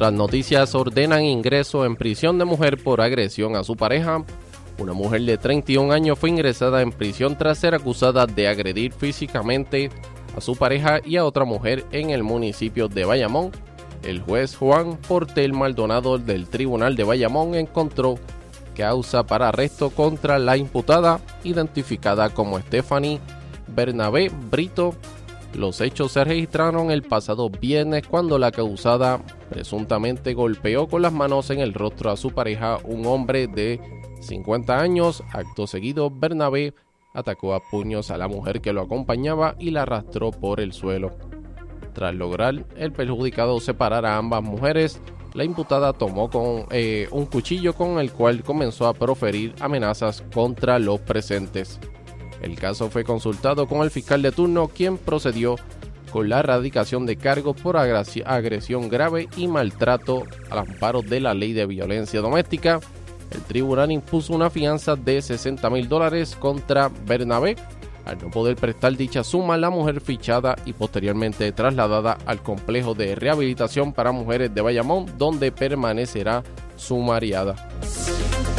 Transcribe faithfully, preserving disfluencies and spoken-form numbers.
otras noticias, ordenan ingreso en prisión de mujer por agresión a su pareja. Una mujer de treinta y un años fue ingresada en prisión tras ser acusada de agredir físicamente a su pareja y a otra mujer en el municipio de Bayamón. El juez Juan Portel Maldonado del Tribunal de Bayamón encontró causa para arresto contra la imputada, identificada como Stephanie Bernabé Brito. Los hechos se registraron el pasado viernes cuando la acusada presuntamente golpeó con las manos en el rostro a su pareja, un hombre de cincuenta años. Acto seguido, Bernabé atacó a puños a la mujer que lo acompañaba y la arrastró por el suelo. Tras lograr el perjudicado separar a ambas mujeres, la imputada tomó con, eh, un cuchillo con el cual comenzó a proferir amenazas contra los presentes. El caso fue consultado con el fiscal de turno, quien procedió con la erradicación de cargos por agresión grave y maltrato al amparo de la ley de violencia doméstica. El tribunal impuso una fianza de sesenta mil dólares contra Bernabé. Al no poder prestar dicha suma, la mujer fichada y posteriormente trasladada al complejo de rehabilitación para mujeres de Bayamón, donde permanecerá sumariada.